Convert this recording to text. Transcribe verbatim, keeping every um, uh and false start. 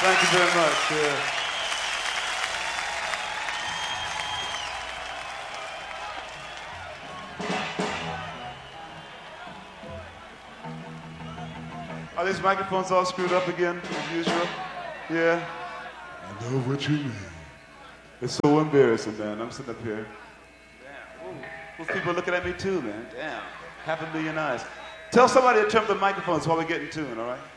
Thank you very much. Yeah. Are these microphones all screwed up again, as usual? Yeah? I know what you mean. It's so embarrassing, man. I'm sitting up here. Damn. Ooh. Those people are looking at me too, man. Damn. Half a million eyes. Tell somebody to turn up the microphones while we get in tune, all right?